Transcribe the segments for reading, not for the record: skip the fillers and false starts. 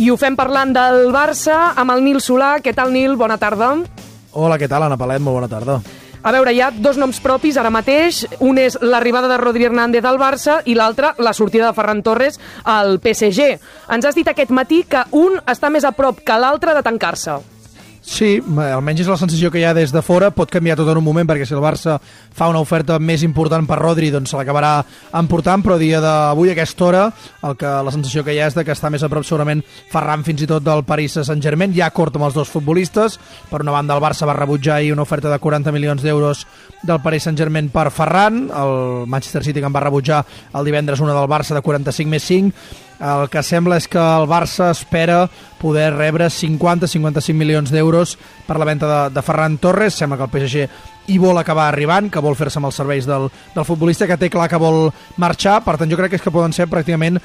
I ho fem parlant del Barça amb el Nil Solà. Què tal, Nil? Bona tarda. Hola, què tal, Anna Palet? Molt bona tarda. A veure, hi ha dos noms propis ara mateix. Un és l'arribada de Rodri Hernández al Barça i l'altre la sortida de Ferran Torres al PSG. Ens has dit aquest matí que un està més a prop que l'altre de tancar-se. Sí, almenys és la sensació que hi ha des de fora. Pot canviar tot en un moment, perquè si el Barça fa una oferta més important per Rodri, doncs se l'acabarà emportant, però a dia d'avui, a aquesta hora, la sensació que hi ha és que està més a prop segurament Ferran fins i tot del Paris Saint-Germain. Hi ha acord amb els dos futbolistes. Per una banda, el Barça va rebutjar ahir una oferta de 40 milions d'euros del Paris Saint-Germain per Ferran. El Manchester City, que en va rebutjar el divendres una del Barça de 45 més 5. El que sembla és que el Barça espera poder rebre 50-55 milions d'euros per la venda de Ferran Torres. Sembla que el PSG hi vol acabar arribant, que vol fer-se amb els serveis del futbolista, que té clar que vol marxar. Per tant, jo crec que poden ser pràcticament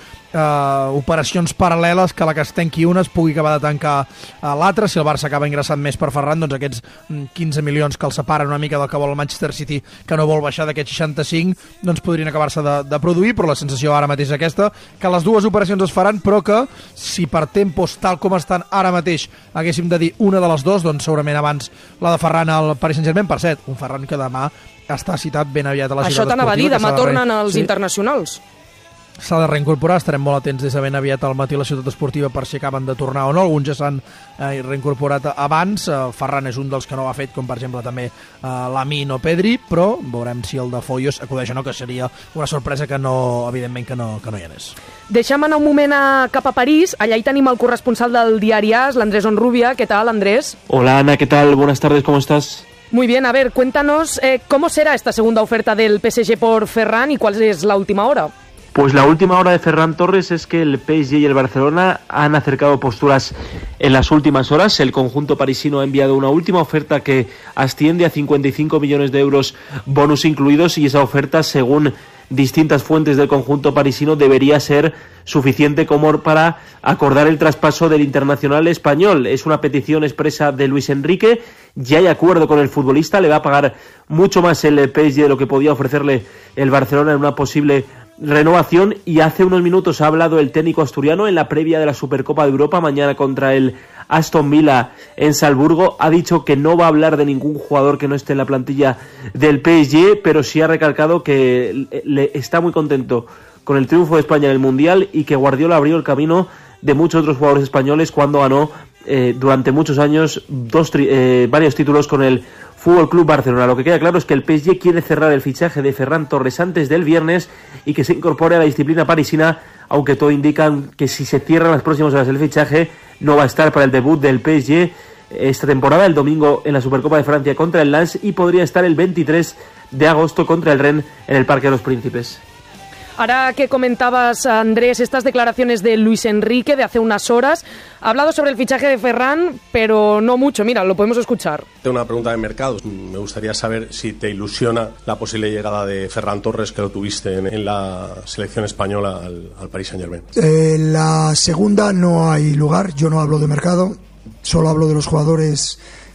operacions paral·leles, que la que es tanqui una es pugui acabar de tancar l'altra. Si el Barça acaba ingressant més per Ferran, doncs aquests 15 milions que el separen una mica del que vol el Manchester City, que no vol baixar d'aquests 65, doncs podrien acabar-se de produir, però la sensació ara mateix és aquesta, que les dues operacions es faran, però que si per tempos tal com estan ara mateix haguéssim de dir una de les dues, doncs segurament abans la de Ferran al Paris Saint-Germain. Per cert, un Ferran que demà està citat ben aviat a la ciutat esportiva. Això t'anava a dir, demà tornen els internacionals. S'ha de reincorporar, estarem molt atents des de ben aviat al matí a la ciutat esportiva per si acaben de tornar o no. Alguns ja s'han reincorporat abans. Ferran és un dels que no ho ha fet, com per exemple també Lamine o Pedri, però veurem si el de Foyos acudeix o no, que seria una sorpresa que no, evidentment que no hi anés. Deixem anar un moment cap a París. Allà hi tenim el corresponsal del diari AS, l'Andrés Onrubia. ¿Qué tal, Andrés? Hola, Ana, ¿qué tal? Buenas tardes, ¿cómo estás? Muy bien, a ver, cuéntanos cómo será esta segunda oferta del PSG por Ferran y cuál es la última hora. Pues la última hora de Ferran Torres es que el PSG y el Barcelona han acercado posturas en las últimas horas. El conjunto parisino ha enviado una última oferta que asciende a 55 millones de euros, bonus incluidos, y esa oferta, según distintas fuentes del conjunto parisino, debería ser suficiente como para acordar el traspaso del internacional español. Es una petición expresa de Luis Enrique. Ya hay acuerdo con el futbolista, le va a pagar mucho más el PSG de lo que podía ofrecerle el Barcelona en una posible renovación, y hace unos minutos ha hablado el técnico asturiano en la previa de la Supercopa de Europa mañana contra el Aston Villa en Salzburgo. Ha dicho que no va a hablar de ningún jugador que no esté en la plantilla del PSG, pero sí ha recalcado que está muy contento con el triunfo de España en el Mundial y que Guardiola abrió el camino de muchos otros jugadores españoles cuando ganó durante muchos años varios títulos con el Fútbol Club Barcelona. Lo que queda claro es que el PSG quiere cerrar el fichaje de Ferran Torres antes del viernes y que se incorpore a la disciplina parisina, aunque todo indica que si se cierran las próximas horas el fichaje no va a estar para el debut del PSG esta temporada, el domingo en la Supercopa de Francia contra el Lens, y podría estar el 23 de agosto contra el Rennes en el Parque de los Príncipes. Ahora que comentabas, Andrés, estas declaraciones de Luis Enrique de hace unas horas, ha hablado sobre el fichaje de Ferran, pero no mucho. Mira, lo podemos escuchar. Tengo una pregunta de mercado. Me gustaría saber si te ilusiona la posible llegada de Ferran Torres, que lo tuviste en la selección española al Paris Saint-Germain. La segunda no hay lugar. Yo no hablo de mercado, solo hablo de los jugadores